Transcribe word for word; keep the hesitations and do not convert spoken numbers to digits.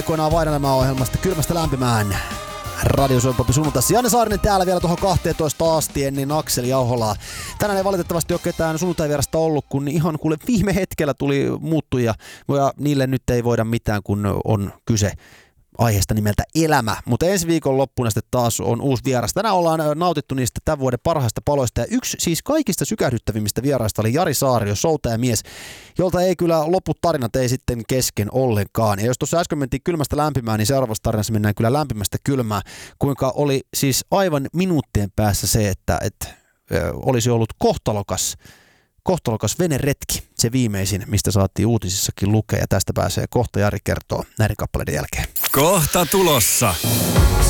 Koinaan Vainanemaan ohjelmasta kylmästä lämpimään. Radio Suomi Poppi sunnuntaissa. Janne Saarinen täällä vielä tuohon kahteentoista asti ennen Akseli Jauholaa. Tänään ei valitettavasti ole ketään sunnuntaivierasta ollut, kun ihan kuule viime hetkellä tuli muuttuja. Ja niille nyt ei voida mitään, kun on kyse aiheesta nimeltä elämä. Mutta ensi viikon loppuna sitten taas on uusi vieras. Tänään ollaan nautittu niistä tämän vuoden parhaista paloista. Ja yksi siis kaikista sykähdyttävimmistä vieraista oli Jari Saario, soutajamies, jolta ei kyllä loput tarinat ei sitten kesken ollenkaan. Ja jos tuossa äsken mentiin kylmästä lämpimään, niin seuraavassa tarinassa mennään kyllä lämpimästä kylmään. Kuinka oli siis aivan minuuttien päässä se, että, että olisi ollut kohtalokas Kohtalokas veneretki, se viimeisin, mistä saatiin uutisissakin lukea, ja tästä pääsee kohta Jari kertoo näiden kappaleiden jälkeen. Kohta tulossa.